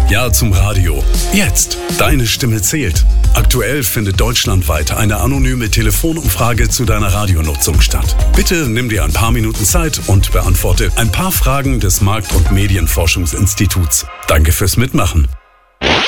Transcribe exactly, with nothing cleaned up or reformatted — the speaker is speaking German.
Ja zum Radio. Jetzt. Deine Stimme zählt. Aktuell findet deutschlandweit eine anonyme Telefonumfrage zu deiner Radionutzung statt. Bitte nimm dir ein paar Minuten Zeit und beantworte ein paar Fragen des Markt- und Medienforschungsinstituts. Danke fürs Mitmachen.